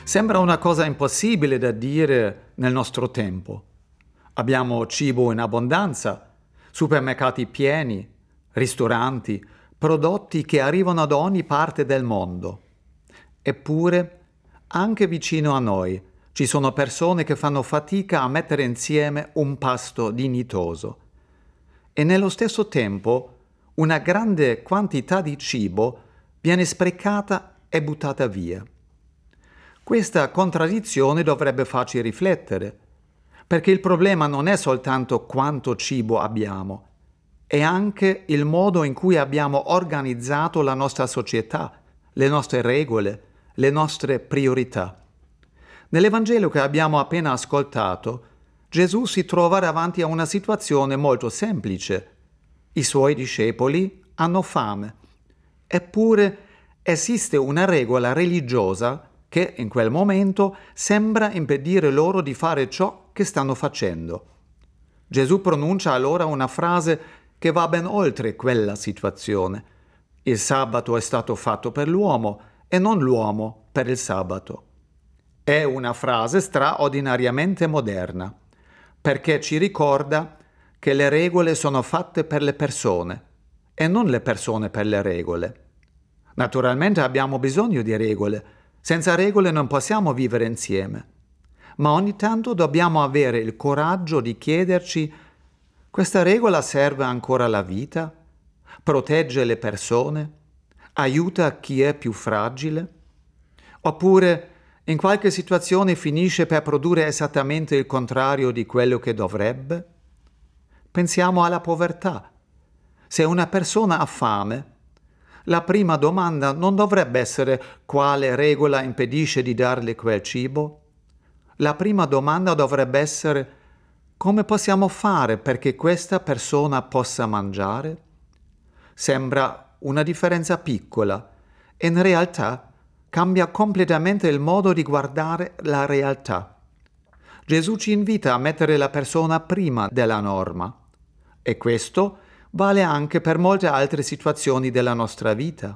Sembra una cosa impossibile da dire nel nostro tempo. Abbiamo cibo in abbondanza, supermercati pieni, ristoranti, prodotti che arrivano da ogni parte del mondo. Eppure, anche vicino a noi, ci sono persone che fanno fatica a mettere insieme un pasto dignitoso. E nello stesso tempo, una grande quantità di cibo viene sprecata e buttata via. Questa contraddizione dovrebbe farci riflettere, perché il problema non è soltanto quanto cibo abbiamo, è anche il modo in cui abbiamo organizzato la nostra società, le nostre regole, le nostre priorità. Nell'Evangelo che abbiamo appena ascoltato, Gesù si trova davanti a una situazione molto semplice. I suoi discepoli hanno fame. Eppure esiste una regola religiosa che in quel momento sembra impedire loro di fare ciò che stanno facendo. Gesù pronuncia allora una frase che va ben oltre quella situazione. Il sabato è stato fatto per l'uomo e non l'uomo per il sabato. È una frase straordinariamente moderna, perché ci ricorda che le regole sono fatte per le persone e non le persone per le regole. Naturalmente abbiamo bisogno di regole, senza regole non possiamo vivere insieme, ma ogni tanto dobbiamo avere il coraggio di chiederci: questa regola serve ancora alla vita? Protegge le persone? Aiuta chi è più fragile? Oppure in qualche situazione finisce per produrre esattamente il contrario di quello che dovrebbe? Pensiamo alla povertà. Se una persona ha fame, la prima domanda non dovrebbe essere quale regola impedisce di darle quel cibo? La prima domanda dovrebbe essere: come possiamo fare perché questa persona possa mangiare? Sembra una differenza piccola e in realtà cambia completamente il modo di guardare la realtà. Gesù ci invita a mettere la persona prima della norma e questo vale anche per molte altre situazioni della nostra vita.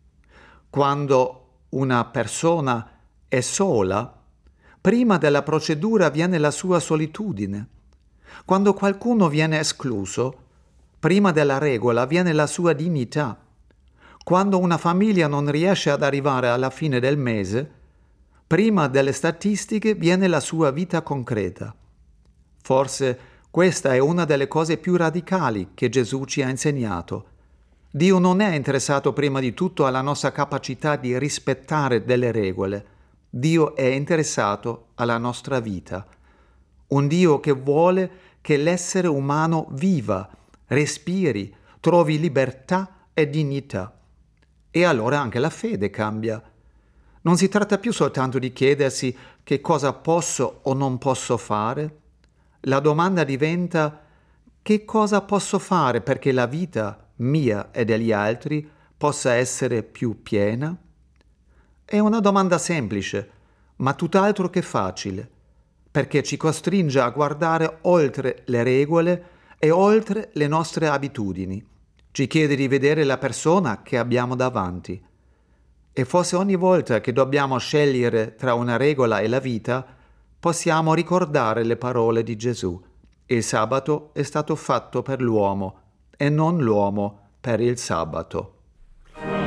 Quando una persona è sola, prima della procedura viene la sua solitudine. Quando qualcuno viene escluso, prima della regola viene la sua dignità. Quando una famiglia non riesce ad arrivare alla fine del mese, prima delle statistiche viene la sua vita concreta. Forse questa è una delle cose più radicali che Gesù ci ha insegnato. Dio non è interessato prima di tutto alla nostra capacità di rispettare delle regole. Dio è interessato alla nostra vita. Un Dio che vuole che l'essere umano viva, respiri, trovi libertà e dignità. E allora anche la fede cambia. Non si tratta più soltanto di chiedersi che cosa posso o non posso fare. La domanda diventa: che cosa posso fare perché la vita mia e degli altri possa essere più piena? È una domanda semplice, ma tutt'altro che facile, perché ci costringe a guardare oltre le regole e oltre le nostre abitudini. Ci chiede di vedere la persona che abbiamo davanti. E forse ogni volta che dobbiamo scegliere tra una regola e la vita, possiamo ricordare le parole di Gesù: il sabato è stato fatto per l'uomo e non l'uomo per il sabato.